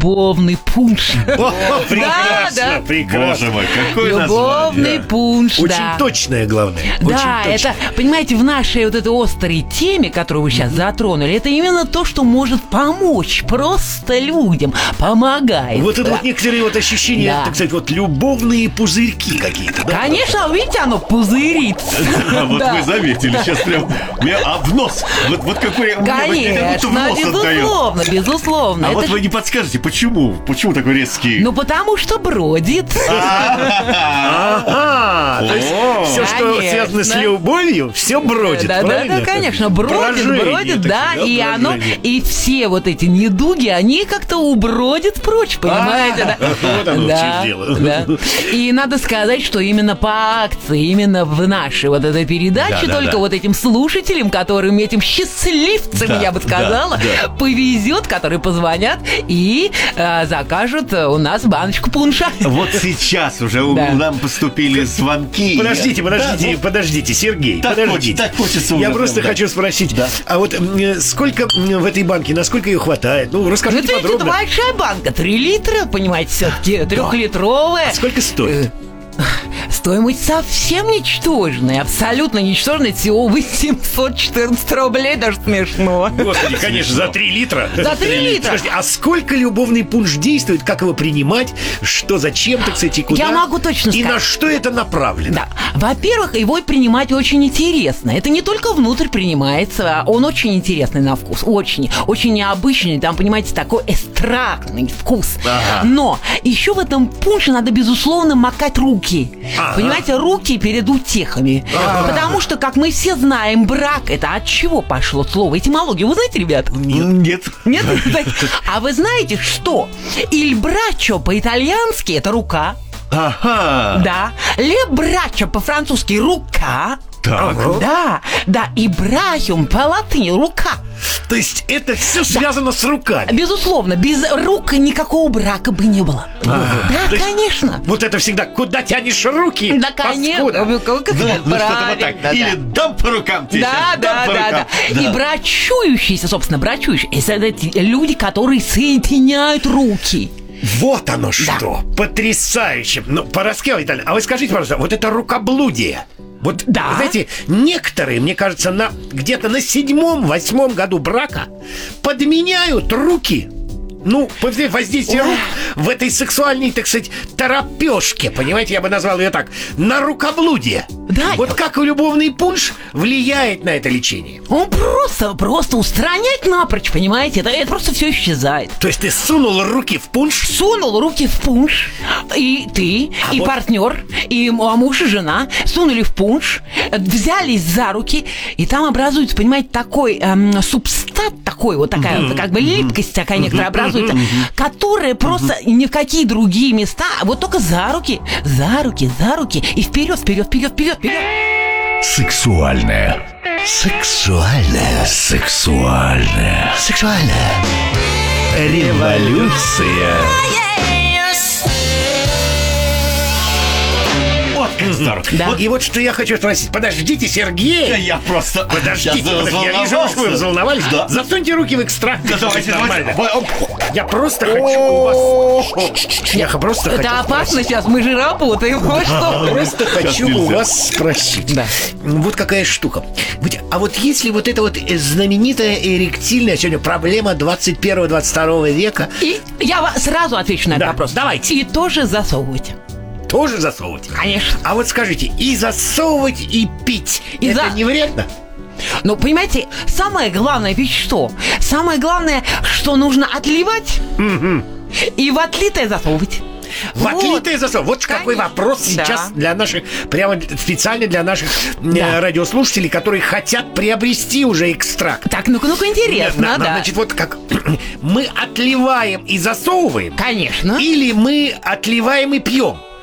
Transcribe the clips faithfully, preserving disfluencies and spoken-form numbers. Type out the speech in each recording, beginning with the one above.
любовный пунш. Прекрасно, прекрасно. Боже мой, какой название. Любовный пунш, Очень да. точное, главное. Да, Очень точное. это, понимаете, в нашей вот этой острой теме, которую вы сейчас затронули, это именно то, что может помочь просто людям, помогает. Вот это да. вот некоторые вот ощущения, Да. так сказать, вот любовные пузырьки какие-то, да? Конечно, видите, оно пузырится. А вот Да. вы заметили, сейчас прям мне, а в нос. Вот, вот какой мне как будто в Конечно, нос отдает. безусловно, безусловно. А Это вот ж- вы не подскажете, почему? Почему такой резкий? Ну, потому что бродит. Ага, то есть О. все, что Конечно. связано с любовью, все бродит, Да, да, правильно? да, конечно, бродит, Брожение бродит, да, такие, и оно, брожение. и все вот эти недуги, они как-то убродят прочь, понимаете, да? Вот оно в Да, чем дело. да. И надо сказать, что именно по акции, именно в нашей вот этой передаче, Да, да, только да. вот этим слушателям, которым этим счастливцам, Да, я бы сказала, да, да. повезет, которые позвонят и э, закажут у нас баночку пунша. Вот сейчас уже у- Да. нам поступили звонки. Подождите, подождите, Да, подождите, Сергей, Так подождите. хочется, так хочется Я уже просто прям, да. хочу спросить, Да. а вот м, сколько м, в этой банке, насколько ее хватает? Ну, Ну, расскажите это, это подробно. большая банка, три литра, понимаете, все-таки, трехлитровая. Сколько стоит? Стоимость совсем ничтожная, абсолютно ничтожная, всего восемьсот четырнадцать рублей, даже смешно. Господи, конечно, за три литра. За три литра. Слушайте, а сколько любовный пунш действует, как его принимать, что, зачем, так сказать, и куда? Я могу точно И сказать. на что это направлено? Да. Во-первых, его принимать очень интересно. Это не только внутрь принимается, а он очень интересный на вкус. Очень, очень необычный. Там, понимаете, такой эстрадный вкус. Ага. Но еще в этом пунше надо, безусловно, макать руки. Ага. Понимаете, руки перед утехами. Потому что, как мы все знаем, брак — это от чего пошло слово? Этимологию вы знаете, ребят? Нет. Нет? А вы знаете, что «il braccio» по-итальянски — это рука. Ага. Да. «Le braccio» по-французски — рука. Так. Да, да, и «брахиум» по-латыни — рука. То есть это все связано с руками. Безусловно, без рук никакого брака бы не было. Да, То есть конечно. Вот это всегда, куда тянешь руки? Да, конечно. паскуда? Ну, как это Да, ну что-то вот так. правильно, да. Или дам по рукам тебе Да, сейчас, дам да, по да, рукам. да. И брачующиеся, собственно, брачующиеся, это те люди, которые соединяют руки. Вот оно что. Потрясающе. Ну, порассказывай, Виталий. А вы скажите, пожалуйста, вот это рукоблудие. Вот, Да. вы знаете, некоторые, мне кажется, на, где-то на седьмом, восьмом году брака подменяют руки. Ну, под воздействие рук в этой сексуальной, так сказать, торопежке, понимаете, я бы назвал ее так, на рукоблудие. Да. Вот как любовный пунш влияет на это лечение? Он просто, просто устранять напрочь, понимаете? Это, это просто все исчезает. То есть ты сунул руки в пунш? Сунул руки в пунш, и ты, А и вот- партнер, и м- а муж и жена сунули в пунш, э, взялись за руки, и там образуется, понимаете, такой эм, субстат, такой вот такая вот, как бы липкость такая некоторая образуется, которая просто ни в какие другие места, а вот только за руки, за руки, за руки, и вперед, вперед, вперед, вперед, вперед. Сексуальная. Сексуальная. Сексуальная. Сексуальная. Революция. Вот как здорово. Да. Вот И вот что я хочу спросить. Подождите, Сергей. я- я просто... Подождите, я подождите, я вижу, что вы взволновались. Да. Засуньте руки в экстракт. Да, давайте, Нормально. давайте. Я просто хочу у вас... Я просто хочу Это опасно спросить. сейчас, мы же работаем, вот что. Просто хочу у нельзя. вас спросить. Да. Вот какая штука. Ведь- А вот если вот эта вот э, знаменитая эректильная сегодня проблема двадцать первого двадцать второго века, И я ва- сразу отвечу на этот Да, вопрос. давайте. И тоже засовывайте. тоже засовывать? Конечно. А вот скажите, и засовывать, и пить, И это за- не вредно? Ну, понимаете, самое главное ведь что? Самое главное, что нужно отливать и в отлитое засовывать. В Вот. отлитое засовывать. Вот какой Конечно. вопрос Да. сейчас для наших, прямо специально для наших э, Да. радиослушателей, которые хотят приобрести уже экстракт. Так, ну-ка, ну-ка, интересно, На- на- да. Значит, вот как мы отливаем и засовываем, Конечно. или мы отливаем и пьем.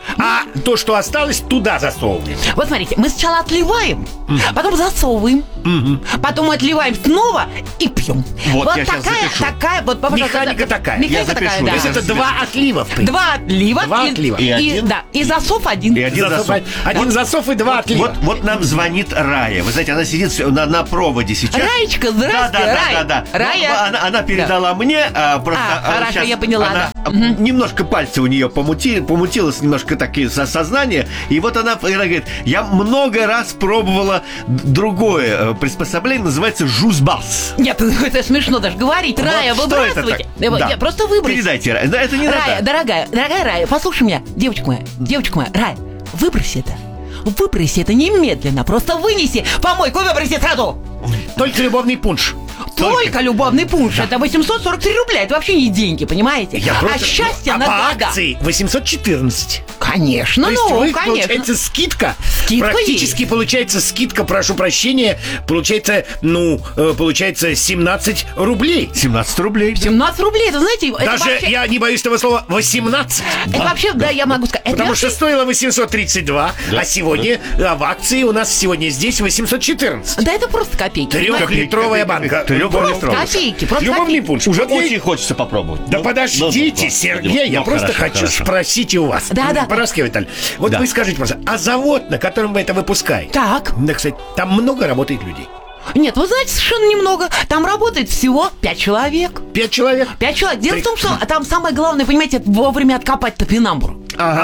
а то, что осталось, туда засовываем. Вот смотрите, мы сначала отливаем, потом засовываем, потом отливаем снова и пьем. Вот, вот я щас такая, запишу. такая, вот пожалуйста, Механика такая. Механика Я запишу. такая, да. То есть это два отлива, в принципе. Два отлива. Два и, отлива. И И, один? да, и засов один. И один Засов- засов. Один засов и два отлива. Вот, вот нам звонит Рая. Вы знаете, она сидит на, на проводе сейчас. Раечка, Да, здрасте, да, да, Рай. да, да. Рая. Ну, она, она передала мне, а, просто А, она хорошо, щас- я поняла, она, да. а, немножко пальцы у нее помути, помутилось, немножко такие со- сознание. И вот она, она говорит, я много раз пробовала д- другое э, приспособление, называется жузбас. Нет, это смешно даже говорить. Рая, Вот что это выбрасывайте. так? Э, Да. нет, просто выбросьте. Передайте, Рая. Да, это не Рая, надо. дорогая, дорогая Рая, послушай меня, девочка моя, девочка моя, Рая, выброси это. Выброси это немедленно, просто вынеси в помойку, выброси сразу. Только любовный пунш. Только любовный пунш, это восемьсот сорок три рубля, это вообще не деньги, понимаете? Я а просто- счастье а на по года. акции восемьсот четырнадцать. Конечно, То есть ну, вы, конечно. получается, скидка. Скидка Практически есть. получается скидка, прошу прощения, получается, ну, э, получается семнадцать рублей. семнадцать рублей. семнадцать рублей, это знаете, это Даже, вообще, я не боюсь этого слова, восемнадцать. это вообще, да, я могу сказать, это Потому вообще- что стоило восемьсот тридцать два, а сегодня а, в акции у нас сегодня здесь восемьсот четырнадцать. Да это просто копейки. Трехлитровая банка. Трехлитровая. Копейки, просто Любовный копейки. пунш. Уже Вот я- очень хочется попробовать. Да Ну, подождите, ну, ну, Сергей, ну, я просто хорошо, хочу хорошо. спросить у вас. Да, да. Параскева Витальевна, вот Да. вы скажите, просто, а завод, на котором вы это выпускаете? Так. Да, кстати, там много работает людей. Нет, вы знаете, совершенно немного. Там работает всего пять человек. Пять человек. Пять человек. Дело в том, что там самое главное, понимаете, это вовремя откопать топинамбур.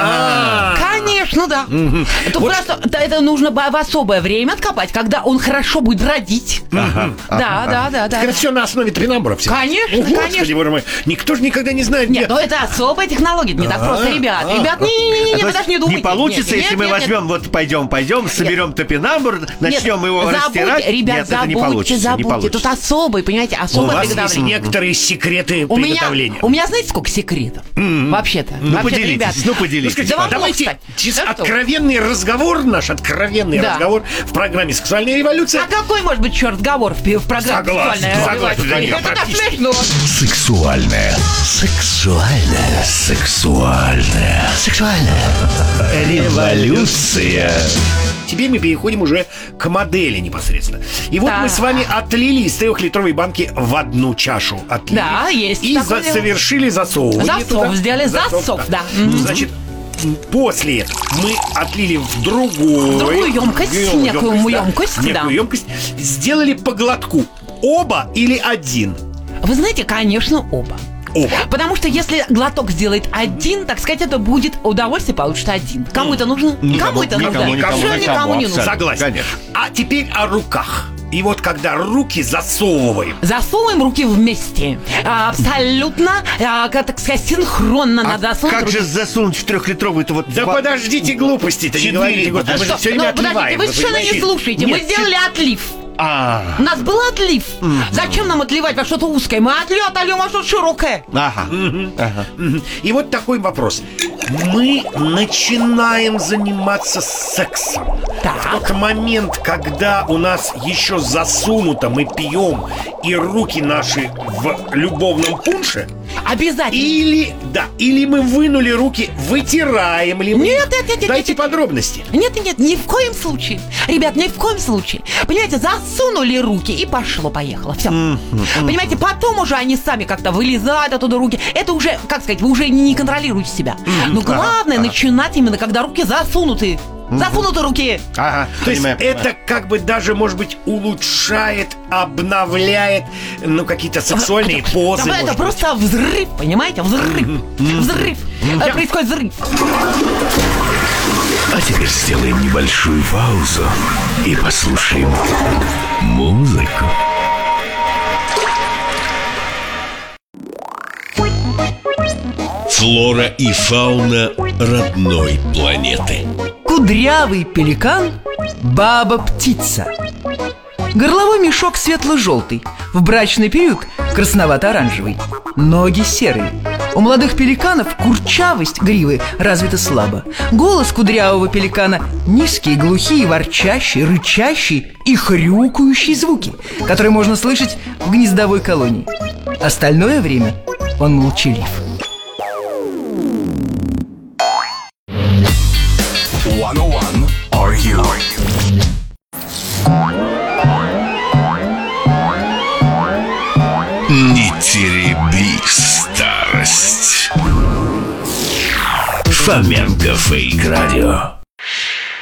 Ага. Конечно, да. Это просто да, это нужно в особое время откопать, когда он хорошо будет родить. Да, да, да, да. Это все на основе топинамбура все. Конечно, Господи, конечно. боже мой, никто же никогда не знает, где... Нет, ну это особая технология, не так просто, ребят. Ребят, не-не-не, А вы то даже есть не думайте. не получится, Нет, если нет, мы нет, нет. возьмем, вот пойдем, пойдем, соберем топинамбур, начнем его забудьте, растирать. Ребят, Нет, это не забудьте, получится, не забудьте. получится. Тут особый, понимаете, У особое вас есть приготовление. некоторые секреты У меня, приготовления. у меня, знаете, сколько секретов? Вообще-то. Ну, Вообще-то, поделитесь, ребят. ну, поделитесь. Скажите, Да вам давайте бог, кстати. чис- Да что? откровенный разговор наш, откровенный Да. разговор в программе «Сексуальная революция». А какой может быть, черт, разговор в, в программе Согласен, «Сексуальная согласен, революция»? да, Это так практически. смешно. Сексуальная. Сексуальная. Сексуальная. Сексуальная. Революция. Теперь мы переходим уже к модели непосредственно. И вот Да. мы с вами отлили из трехлитровой банки в одну чашу. Отлили. Да, есть И такое за- дело. совершили засовывание Засов туда. сделали, засов, да. Мгм. Значит, м, после этого мы отлили в другую... В другую емкость, другую некую да, емкость, да. некую емкость. Сделали по глотку. Оба или один? Вы знаете, конечно, оба. Оба. Потому что если глоток сделает один, так сказать, это будет удовольствие, получится один. Кому это нужно? Никому, Кому это никому, нужно? никому, Совершенно никому, никому не нужно. абсолютно. Согласен. Конечно. А теперь о руках. И вот когда руки засовываем, Засовываем руки вместе. А, абсолютно, а, как, так сказать, синхронно А надо засунуть как руки. же засунуть в трехлитровый-то вот... да два- подождите глупости-то, не Четыре, говорите, господи, мы подожди. же все время Ну, подождите, отливаем. вы совершенно не понимаете? слушаете. Мы Нет, сделали отлив. А, У нас был отлив. Зачем нам отливать во что-то узкое? Мы отли- отольем во что-то широкое. ага. Ага. Мгм. И вот такой вопрос. Мы начинаем заниматься сексом. Так. В тот момент, когда у нас еще засунуто, мы пьем, и руки наши в любовном пунше, Обязательно. или, да, или мы вынули руки, вытираем ли мы? Нет, нет, нет, нет, Дайте нет. подробности. Нет, нет, ни в коем случае. Ребят, ни в коем случае. Понимаете, засунули руки и пошло-поехало. Все. Понимаете, потом уже они сами как-то вылезают оттуда руки. Это уже, как сказать, вы уже не контролируете себя. Но главное начинать именно, когда руки засунуты. Засунуты руки. Ага. То есть понимаю, понимаю. это как бы даже, может быть, улучшает, обновляет, ну, какие-то сексуальные позы. Да, это может быть. просто взрыв, понимаете? Взрыв. Взрыв. Э, Происходит взрыв. А теперь сделаем небольшую паузу и послушаем музыку. Флора и фауна родной планеты. Кудрявый пеликан, баба-птица. Горловой мешок светло-желтый, в брачный период красновато-оранжевый. Ноги серые. У молодых пеликанов курчавость гривы развита слабо. Голос кудрявого пеликана низкие, глухие, ворчащие, рычащие и хрюкающие звуки, которые можно слышать в гнездовой колонии. Остальное время он молчалив. Фоменко Фейк Радио.